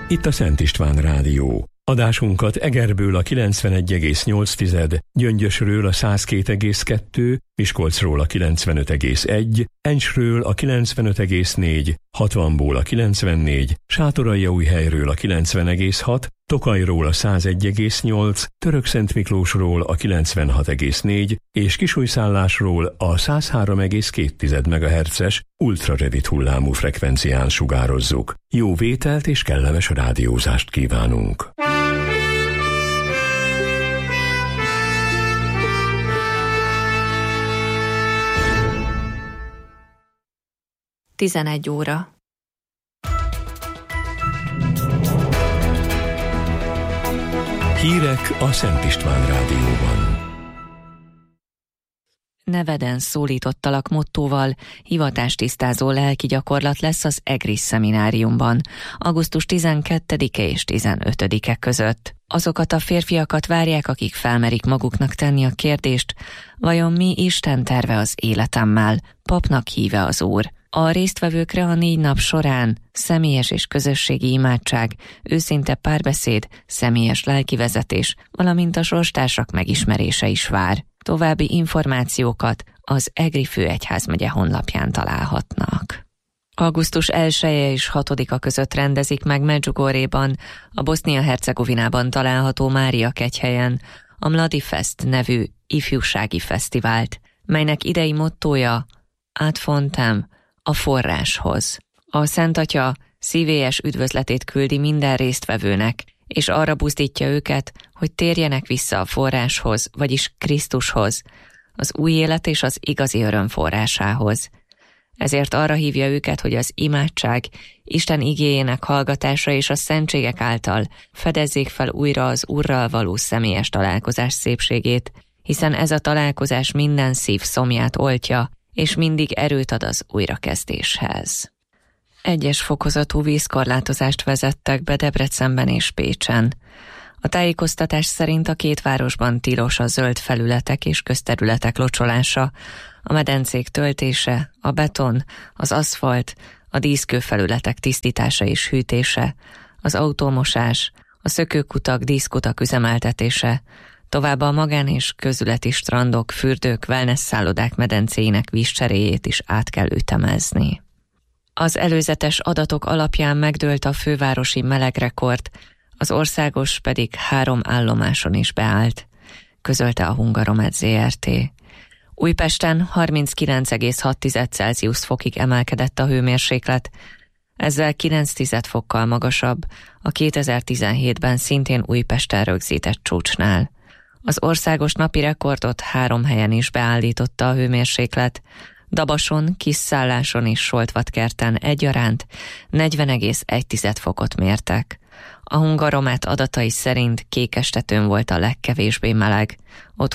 Itt a Szent István Rádió. Adásunkat Egerből a 91,8, Gyöngyösről a 102,2, Miskolcról a 95,1, Encsről a 95,4, Hatvanból a 94, Sátoraljaújhelyről a 90,6, Tokajról a 101,8, Törökszentmiklósról a 96,4 és Kisújszállásról a 103,2 MHz-es ultrarövid hullámú frekvencián sugározzuk. Jó vételt és kellemes rádiózást kívánunk! Tizenegy óra. Hírek a Szent István Rádióban. Neveden szólítottalak mottóval hivatástisztázó lelki gyakorlat lesz az EGRIS szemináriumban, augusztus 12-e és 15-e között. Azokat a férfiakat várják, akik felmerik maguknak tenni a kérdést, vajon mi Isten terve az életemmel, papnak híve az Úr. A résztvevőkre a 4 nap során személyes és közösségi imádság, őszinte párbeszéd, személyes lelkivezetés, valamint a sorstársak megismerése is vár. További információkat az EGRI főegyházmegye honlapján találhatnak. Augusztus 1-e és 6-a között rendezik meg Medjugorjéban, a Bosznia-Hercegovinában található Máriakegyhelyen a Mladi Fest nevű ifjúsági fesztivált, melynek idei mottója Ad fontem, a forráshoz. A Szent Atya szívélyes üdvözletét küldi minden résztvevőnek, és arra buzdítja őket, hogy térjenek vissza a forráshoz, vagyis Krisztushoz, az új élet és az igazi öröm forrásához. Ezért arra hívja őket, hogy az imádság, Isten igéjének hallgatása és a szentségek által fedezzék fel újra az Úrral való személyes találkozás szépségét, hiszen ez a találkozás minden szív szomját oltja, és mindig erőt ad az újrakezdéshez. 1-es fokozatú vízkorlátozást vezettek be Debrecenben és Pécsen. A tájékoztatás szerint a 2 városban tilos a zöld felületek és közterületek locsolása, a medencék töltése, a beton, az aszfalt, a díszkőfelületek tisztítása és hűtése, az autómosás, a szökőkutak, díszkutak üzemeltetése, továbbá a magán- és közületi strandok, fürdők, wellness szállodák medencéinek vízcseréjét is át kell ütemezni. Az előzetes adatok alapján megdőlt a fővárosi melegrekord, az országos pedig 3 állomáson is beállt, közölte a Hungaromet Zrt. Újpesten 39,6 Celsius fokig emelkedett a hőmérséklet, ezzel 9 fokkal magasabb a 2017-ben szintén Újpesten rögzített csúcsnál. Az országos napi rekordot 3 helyen is beállította a hőmérséklet, Dabason, Kisszálláson és Soltvatkerten egyaránt 40,1 fokot mértek. A Hungaromet adatai szerint Kékestetőn volt a legkevésbé meleg, ott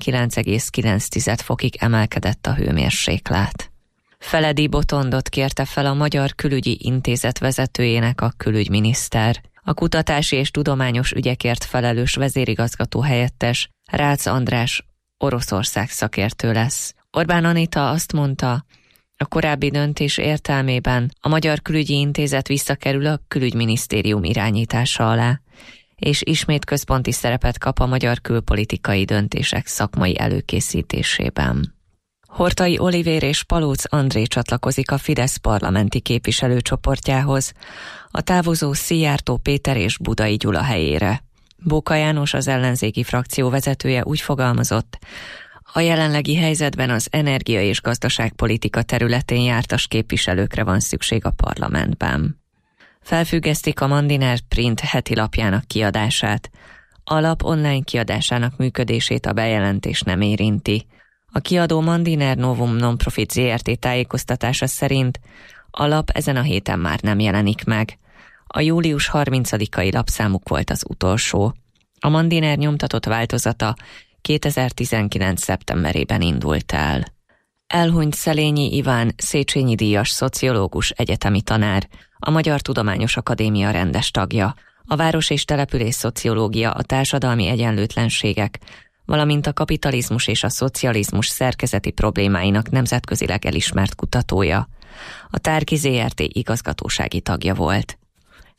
29,9 fokig emelkedett a hőmérséklet. Feledi Botondot kérte fel a Magyar Külügyi Intézet vezetőjének a külügyminiszter. A kutatási és tudományos ügyekért felelős vezérigazgató helyettes Rácz András Oroszország szakértő lesz. Orbán Anita azt mondta, a korábbi döntés értelmében a Magyar Külügyi Intézet visszakerül a Külügyminisztérium irányítása alá, és ismét központi szerepet kap a magyar külpolitikai döntések szakmai előkészítésében. Horthy Olivér és Palóc André csatlakozik a Fidesz parlamenti képviselőcsoportjához, a távozó Szijjártó Péter és Budai Gyula helyére. Bóka János, az ellenzéki frakció vezetője úgy fogalmazott, a jelenlegi helyzetben az energia- és gazdaságpolitika területén jártas képviselőkre van szükség a parlamentben. Felfüggesztik a Mandiner Print heti lapjának kiadását. A lap online kiadásának működését a bejelentés nem érinti. A kiadó Mandiner Novum Nonprofit Zrt. Tájékoztatása szerint a lap ezen a héten már nem jelenik meg. A július 30-ai lapszámuk volt az utolsó. A Mandiner nyomtatott változata 2019. szeptemberében indult el. Elhunyt Szelényi Iván Széchenyi díjas szociológus, egyetemi tanár, a Magyar Tudományos Akadémia rendes tagja, a város- és település szociológia, a társadalmi egyenlőtlenségek, valamint a kapitalizmus és a szocializmus szerkezeti problémáinak nemzetközileg elismert kutatója. A Tárki Zrt. Igazgatósági tagja volt.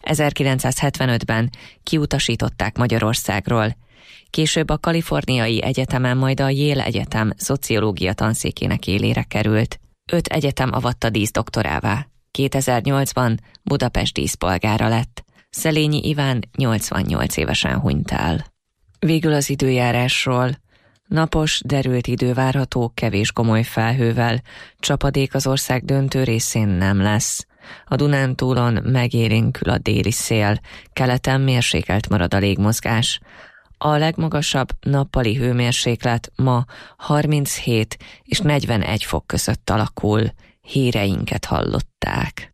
1975-ben kiutasították Magyarországról. Később a Kaliforniai Egyetemen, majd a Yale Egyetem szociológia tanszékének élére került. 5 egyetem avatta díszdoktorává. 2008-ban Budapest díszpolgára lett. Szelényi Iván 88 évesen hunyt el. Végül az időjárásról. Napos, derült idő várható, kevés komoly felhővel. Csapadék az ország döntő részén nem lesz. A Dunántúlon megélénkül a déli szél, keleten mérsékelt marad a légmozgás. A legmagasabb nappali hőmérséklet ma 37 és 41 fok között alakul. Híreinket hallották.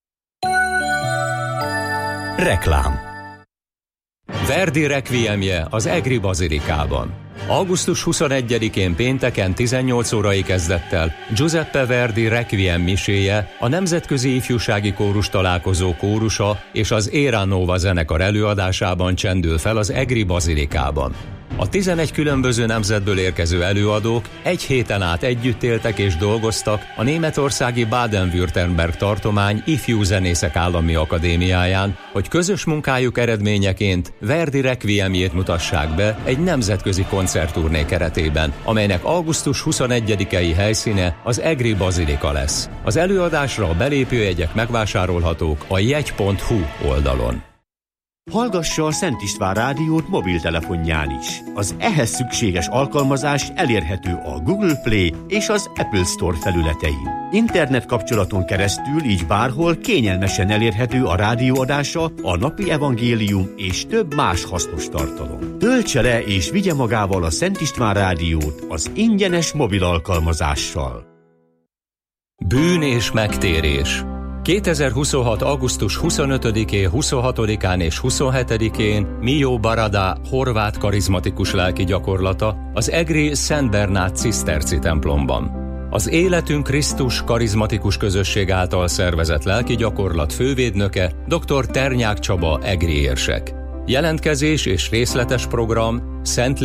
Reklám. Verdi requiemje az Egri Bazilikában. Augusztus 21-én pénteken 18 órai kezdettel Giuseppe Verdi requiem miséje, a Nemzetközi Ifjúsági Kórus Találkozó kórusa és az Era Nova zenekar előadásában csendül fel az Egri Bazilikában. A 11 különböző nemzetből érkező előadók egy héten át együtt éltek és dolgoztak a németországi Baden-Württemberg tartomány Ifjú Zenészek Állami Akadémiáján, hogy közös munkájuk eredményeként Verdi requiemjét mutassák be egy nemzetközi koncertturné keretében, amelynek augusztus 21-i helyszíne az Egri Bazilika lesz. Az előadásra a belépőjegyek megvásárolhatók a jegy.hu oldalon. Hallgassa a Szent István rádiót mobiltelefonján is. Az ehhez szükséges alkalmazás elérhető a Google Play és az Apple Store felületein. Internet kapcsolaton keresztül így bárhol kényelmesen elérhető a rádióadása, a napi evangélium és több más hasznos tartalom. Töltse le és vigye magával a Szent István rádiót az ingyenes mobil alkalmazással. Bűn és megtérés. 2026. augusztus 25-én, 26-án és 27-én Mio Barada horvát karizmatikus lelki gyakorlata az egri Szent Bernát ciszterci templomban. Az Életünk Krisztus karizmatikus közösség által szervezett lelki gyakorlat fővédnöke dr. Ternyák Csaba egri érsek. Jelentkezés és részletes program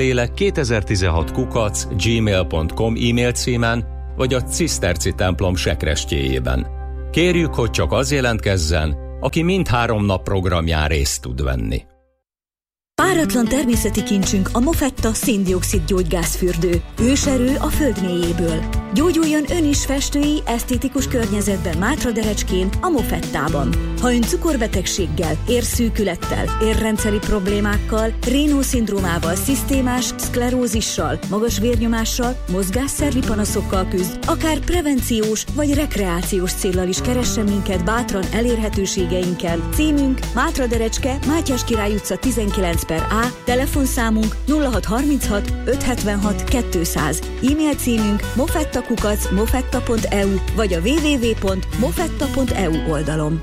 szentlélek2016@gmail.com e-mail címen vagy a ciszterci templom sekrestjéjében. Kérjük, hogy csak az jelentkezzen, aki mindhárom nap programján részt tud venni. Páratlan természeti kincsünk a Mofetta szén-dioxid gyógygázfürdő. Őserő a föld mélyéből. Gyógyuljon ön is festői, esztétikus környezetben Mátraderecskén, a Mofettában. Ha ön cukorbetegséggel, érszűkülettel, érrendszeri problémákkal, Raynaud-szindrómával, szisztémás szklerózissal, magas vérnyomással, mozgásszervi panaszokkal küzd, akár prevenciós vagy rekreációs céllal is keressen minket bátran elérhetőségeinken. Címünk Mátraderecske, Mátyás Király utca 19/A, telefonszámunk 0636 576 200, e-mail címünk mofetta@mofetta.eu vagy a www.mofetta.eu oldalon.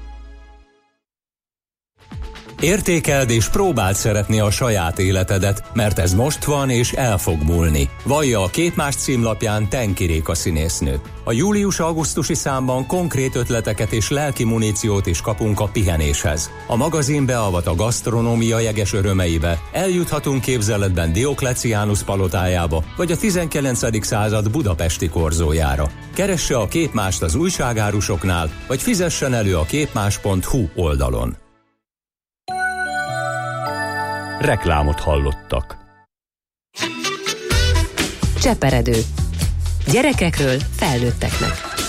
Értékeld és próbáld szeretni a saját életedet, mert ez most van és el fog múlni. Vallja a Képmás címlapján Tenki Réka színésznő. A július-augusztusi számban konkrét ötleteket és lelki muníciót is kapunk a pihenéshez. A magazin beavat a gasztronómia jeges örömeibe, eljuthatunk képzeletben Diokleciánus palotájába, vagy a 19. század budapesti korzójára. Keresse a Képmást az újságárusoknál, vagy fizessen elő a képmás.hu oldalon. Reklámot hallottak. Cseperedő. Gyerekekről felnőtteknek.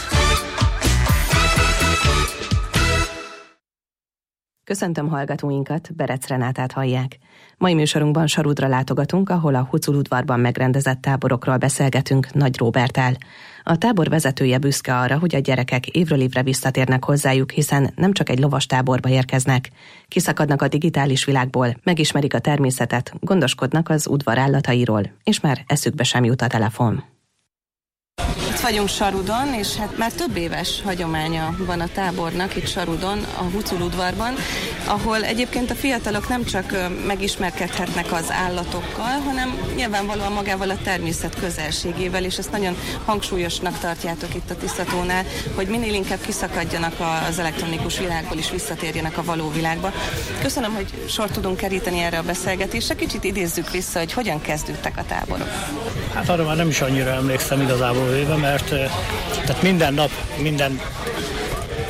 Köszöntöm hallgatóinkat, Berec Renátát hallják. Mai műsorunkban Sarudra látogatunk, ahol a Hucul udvarban megrendezett táborokról beszélgetünk Nagy Róberttel. A tábor vezetője büszke arra, hogy a gyerekek évről évre visszatérnek hozzájuk, hiszen nem csak egy lovas táborba érkeznek. Kiszakadnak a digitális világból, megismerik a természetet, gondoskodnak az udvar állatairól, és már eszükbe sem jut a telefon. Itt vagyunk Sarudon, és hát már több éves hagyománya van a tábornak itt Sarudon, a Hucul udvarban, ahol egyébként a fiatalok nem csak megismerkedhetnek az állatokkal, hanem nyilvánvalóan magával a természet közelségével, és ezt nagyon hangsúlyosnak tartjátok itt a Tiszatónál, hogy minél inkább kiszakadjanak az elektronikus világból, és visszatérjenek a való világba. Köszönöm, hogy sort tudunk keríteni erre a beszélgetésre. Kicsit idézzük vissza, hogy hogyan kezdődtek a táborok. Hát arra már nem is annyira emlékszem igazából véve, mert tehát minden nap, minden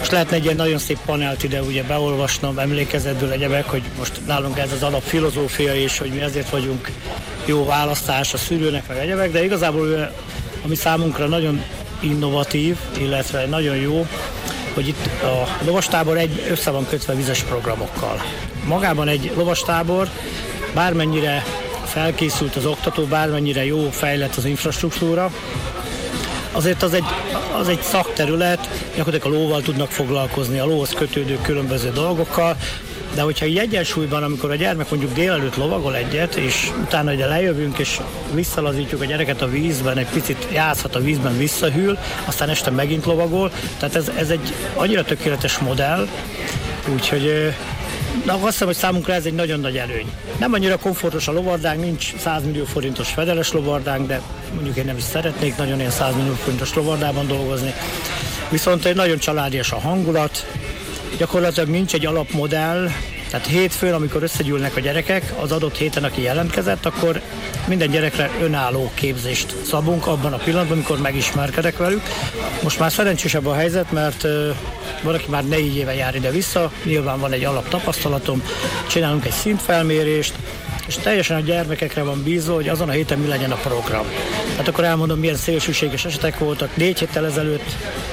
Most lehetne egy ilyen nagyon szép panelt ide ugye beolvasnom, emlékezetből egyebek, hogy most nálunk ez az alapfilozófia is, hogy mi ezért vagyunk jó választás a szülőnek, meg egyebek, de igazából ami számunkra nagyon innovatív, illetve nagyon jó, hogy itt a lovastábor össze van kötve vizes programokkal. Magában egy lovastábor, bármennyire felkészült az oktató, bármennyire jó fejlett az infrastruktúra, azért az egy szakterület, gyakorlatilag a lóval tudnak foglalkozni, a lóhoz kötődő különböző dolgokkal, de hogyha így egyensúlyban, amikor a gyermek mondjuk délelőtt lovagol egyet, és utána ide lejövünk, és visszalazítjuk a gyereket a vízben, egy picit játszhat a vízben, visszahűl, aztán este megint lovagol, tehát ez egy annyira tökéletes modell, úgyhogy azt hiszem, hogy számunkra ez egy nagyon nagy előny. Nem annyira komfortos a lovardánk, nincs 100 millió forintos fedeles lovardánk, de mondjuk én nem is szeretnék nagyon ilyen 100 millió forintos lovardában dolgozni. Viszont egy nagyon családias a hangulat, gyakorlatilag nincs egy alapmodell, tehát hétfőn, amikor összegyűlnek a gyerekek, az adott héten, aki jelentkezett, akkor minden gyerekre önálló képzést szabunk abban a pillanatban, amikor megismerkedek velük. Most már szerencsésebb a helyzet, mert van, aki már 4 éve jár ide-vissza, nyilván van egy alaptapasztalatom, csinálunk egy szintfelmérést, és teljesen a gyermekekre van bízva, hogy azon a héten mi legyen a program. Tehát akkor elmondom, milyen szélsőséges esetek voltak. 4 héttel ezelőtt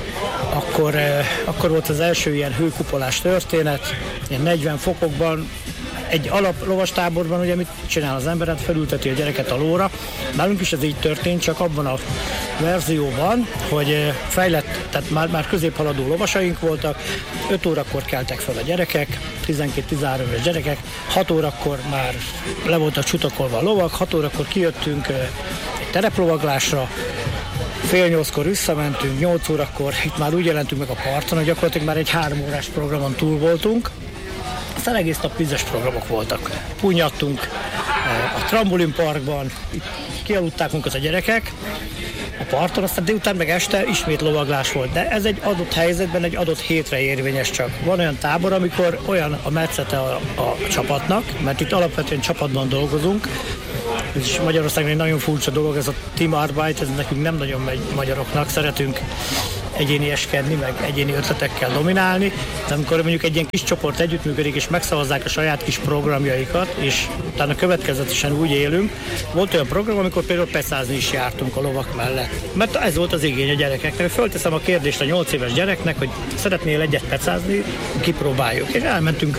akkor volt az első ilyen hőkupolás történet, ilyen 40 fokokban, egy alaplovastáborban, ugye mit csinál az ember, hát felülteti a gyereket a lóra. Nálunk is ez így történt, csak abban a verzióban, hogy fejlett, tehát már középhaladó lovasaink voltak, 5 órakor keltek fel a gyerekek, 12-13 éves gyerekek, 6 órakor már le voltak csutakolva a lovak, 6 órakor kijöttünk tereplovaglásra, 7:30-kor visszamentünk, 8 órakor itt már úgy jelentünk meg a parton, hogy gyakorlatilag már egy 3 órás programon túl voltunk. Aztán egész nap vizes programok voltak. Punyadtunk a trambulinparkban, itt kialudták munkat a gyerekek a parton, aztán délután meg este ismét lovaglás volt. De ez egy adott helyzetben, egy adott hétre érvényes csak. Van olyan tábor, amikor olyan a metszete a csapatnak, mert itt alapvetően csapatban dolgozunk, ez is Magyarországon egy nagyon furcsa dolog, ez a Teamarbeit, ez nekünk nem nagyon megy magyaroknak, szeretünk egyénieskedni, meg egyéni ötletekkel dominálni, de amikor mondjuk egy ilyen kis csoport együttműködik, és megszavazzák a saját kis programjaikat, és utána következetesen úgy élünk. Volt olyan program, amikor például pecázni is jártunk a lovak mellett. Mert ez volt az igény a gyerekeknek. Fölteszem a kérdést a 8 éves gyereknek, hogy szeretnél egyet pecázni, kipróbáljuk. És elmentünk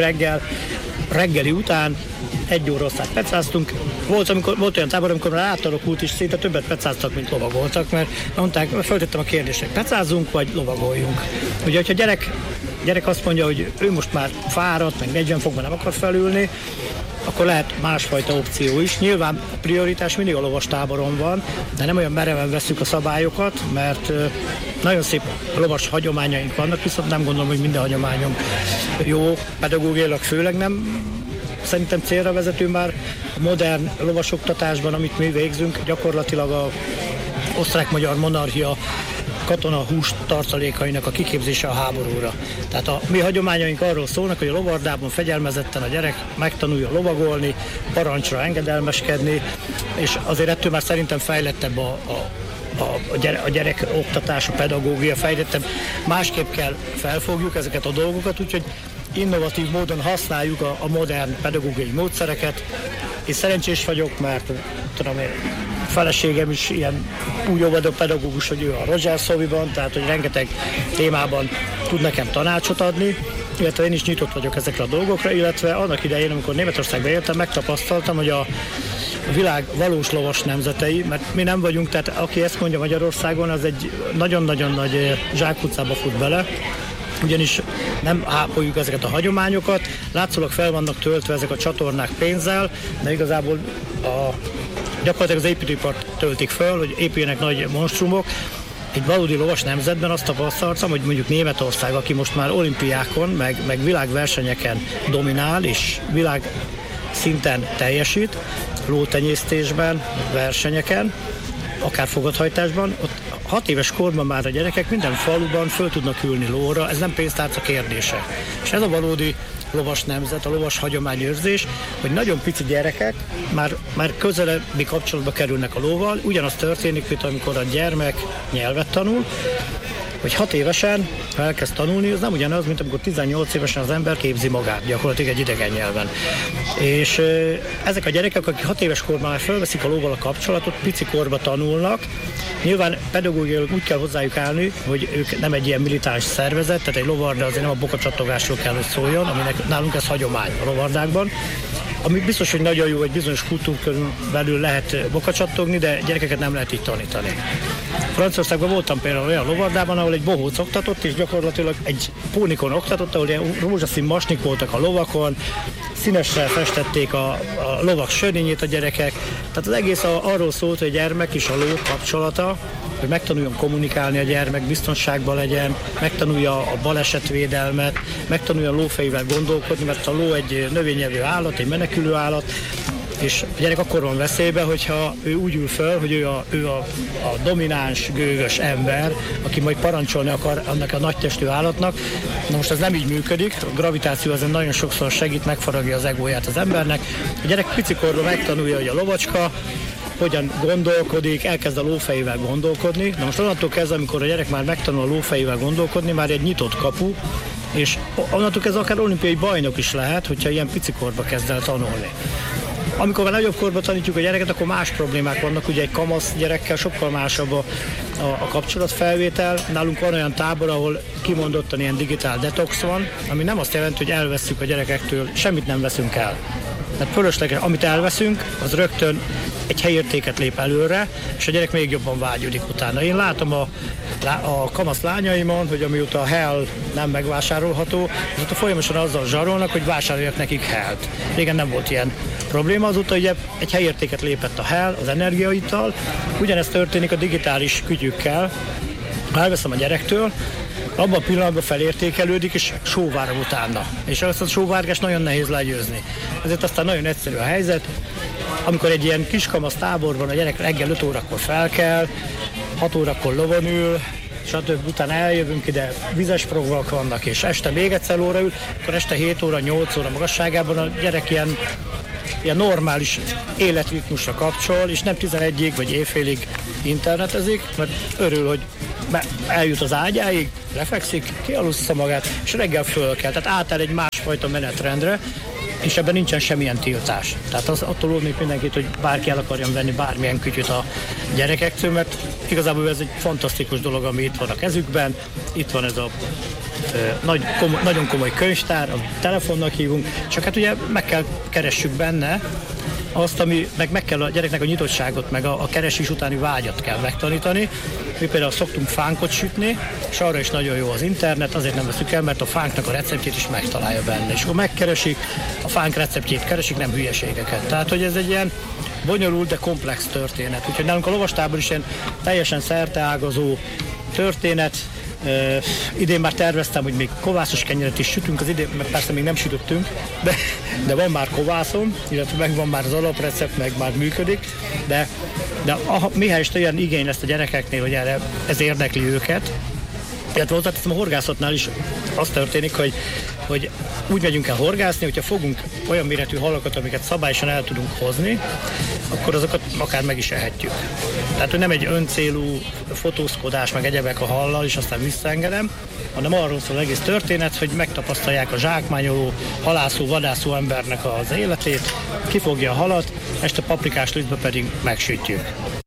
reggeli után, 1 óra osztát pecáztunk. Volt olyan tábor, amikor már átalakult is, szinte többet pecáztak, mint lovagoltak, mert mondták, föltettem a kérdést, hogy pecázzunk, vagy lovagoljunk. Ugye, hogyha gyerek azt mondja, hogy ő most már fáradt, meg 40 fokban nem akar felülni, akkor lehet másfajta opció is. Nyilván a prioritás mindig a lovastáboron van, de nem olyan mereven vesszük a szabályokat, mert nagyon szép lovas hagyományaink vannak, viszont nem gondolom, hogy minden hagyományunk jó, pedagógiailag főleg nem. Szerintem célra vezető már a modern lovasoktatásban, amit mi végzünk, gyakorlatilag a osztrák-magyar monarchia katona hús tartalékainak a kiképzése a háborúra. Tehát a mi hagyományaink arról szólnak, hogy a lovardában fegyelmezetten a gyerek megtanulja lovagolni, parancsra engedelmeskedni, és azért ettől már szerintem fejlettebb a gyerek oktatás, a pedagógia fejlettebb. Másképp kell felfogjuk ezeket a dolgokat, úgyhogy innovatív módon használjuk a modern pedagógiai módszereket, és szerencsés vagyok, mert tudom én, feleségem is ilyen úgy óvadó pedagógus, hogy ő a Rogers Hobbyban, tehát hogy rengeteg témában tud nekem tanácsot adni, illetve én is nyitott vagyok ezekre a dolgokra, illetve annak idején, amikor Németországba éltem, megtapasztaltam, hogy a világ valós lovas nemzetei, mert mi nem vagyunk, tehát aki ezt mondja Magyarországon, az egy nagyon-nagyon nagy zsákutcába fut bele, ugyanis nem ápoljuk ezeket a hagyományokat, látszólag fel vannak töltve ezek a csatornák pénzzel, de igazából gyakorlatilag az építőipart töltik fel, hogy épüljenek nagy monstrumok. Egy valódi lovas nemzetben azt tapasztaltam, hogy mondjuk Németország, aki most már olimpiákon, meg világversenyeken dominál, és világ szinten teljesít, lótenyésztésben, versenyeken, akár fogadhajtásban, ott 6 éves korban már a gyerekek minden faluban föl tudnak ülni lóra, ez nem pénztárca kérdése. És ez a valódi lovas nemzet, a lovas hagyományőrzés, hogy nagyon pici gyerekek már közelebbi kapcsolatba kerülnek a lóval, ugyanaz történik, mint amikor a gyermek nyelvet tanul, hogy 6 évesen, ha elkezd tanulni, az nem ugyanaz, mint amikor 18 évesen az ember képzi magát, gyakorlatilag egy idegen nyelven. És ezek a gyerekek, akik 6 éves korban már felveszik a lóval a kapcsolatot, pici korba tanulnak, nyilván pedagógiailag úgy kell hozzájuk állni, hogy ők nem egy ilyen militáns szervezet, tehát egy lovarda azért nem a bokacsattogásról kell, hogy szóljon, aminek nálunk ez hagyomány a lovardákban. Ami biztos, hogy nagyon jó, hogy bizonyos kultúrkörül belül lehet bokacsattogni, de gyerekeket nem lehet így tanítani. Franciaországban voltam például olyan lovardában, ahol egy bohóc oktatott, és gyakorlatilag egy pónikon oktatott, ahol ilyen rózsaszín masnik voltak a lovakon, színessel festették a lovak sörényét a gyerekek. Tehát az egész arról szólt, hogy a gyermek és a ló kapcsolata, hogy megtanuljon kommunikálni a gyermek, biztonságban legyen, megtanulja a balesetvédelmet, megtanulja a lófejével gondolkodni, mert a ló egy növényevő állat, egy menekülő állat, és a gyerek akkor van veszélybe, hogyha ő úgy ül föl, hogy ő a domináns, gőgös ember, aki majd parancsolni akar annak a nagytestű állatnak. Na most ez nem így működik, a gravitáció ezen nagyon sokszor segít, megfaragja az egóját az embernek. A gyerek picikorban megtanulja, hogy a lovacska hogyan gondolkodik, elkezd a lófejével gondolkodni. Na most onnantól kezdve, amikor a gyerek már megtanul a lófejével gondolkodni, már egy nyitott kapu, és onnantól kezdve akár olimpiai bajnok is lehet, hogyha ilyen picikorba kezd el tanulni. Amikor már nagyobb korban tanítjuk a gyereket, akkor más problémák vannak, ugye egy kamasz gyerekkel sokkal másabb a kapcsolatfelvétel. Nálunk van olyan tábor, ahol kimondottan ilyen digitál detox van, ami nem azt jelenti, hogy elvesszük a gyerekektől, semmit nem veszünk el. Tehát fölösleges, amit elveszünk, az rögtön egy helyértéket lép előre, és a gyerek még jobban vágyódik utána. Én látom a kamasz lányaimon, hogy amióta a hell nem megvásárolható, azóta folyamatosan azzal zsarolnak, hogy vásároljak nekik hellt. Régen nem volt ilyen probléma, azóta ugye egy helyértéket lépett a hell, az energiaital. Ugyanezt történik a digitális kütyükkel. Ha elveszem a gyerektől, abban a pillanatban felértékelődik, és sóvárog utána. És azt a sóvárgást nagyon nehéz legyőzni. Ezért aztán nagyon egyszerű a helyzet. Amikor egy ilyen kiskamasz táborban a gyerek reggel 5 órakor felkel, 6 órakor lovon ül, stb. Utána eljövünk ide, vizes prograk vannak, és este még egyszer óra ül, akkor este 7 óra, 8 óra magasságában a gyerek ilyen normális életritmusra kapcsol, és nem 11-ig vagy éjfélig internetezik, mert örül, hogy eljut az ágyáig, lefekszik, kialussza magát, és reggel fölkel. Tehát átáll egy másfajta menetrendre, és ebben nincsen semmilyen tiltás. Tehát az attól óvnék mindenkit, hogy bárki el akarjon venni bármilyen kütyüt a gyerekektől, mert igazából ez egy fantasztikus dolog, ami itt van a kezükben. Itt van ez a nagyon komoly könyvtár, a telefonnak hívunk, csak hát ugye keressük benne azt, ami meg kell a gyereknek a nyitottságot, meg a keresés utáni vágyat kell megtanítani. Mi például szoktunk fánkot sütni, és arra is nagyon jó az internet, azért nem veszük el, mert a fánknak a receptjét is megtalálja benne. És akkor megkeresik, a fánk receptjét keresik, nem hülyeségeket. Tehát, hogy ez egy ilyen bonyolult, de komplex történet. Úgyhogy nálunk a lovastábor is ilyen teljesen szerteágazó történet. Idén már terveztem, hogy még kovászos kenyeret is sütünk, az idén, mert persze még nem sütöttünk, de van már kovászom, illetve megvan már az alaprecept, meg már működik, de mihelyest olyan igény lesz a gyerekeknél, hogy ez érdekli őket. Illetve hozzáteszem, a horgászatnál is az történik, hogy úgy megyünk el horgászni, hogyha fogunk olyan méretű halakat, amiket szabályosan el tudunk hozni, akkor azokat akár meg is ehetjük. Tehát, hogy nem egy öncélú fotózkodás, meg egyebek a hallal, és aztán visszaengedem, hanem arról szól egész történet, hogy megtapasztalják a zsákmányoló, halászó, vadászó embernek az életét, kifogja a halat, este paprikás lisztbe pedig megsütjük.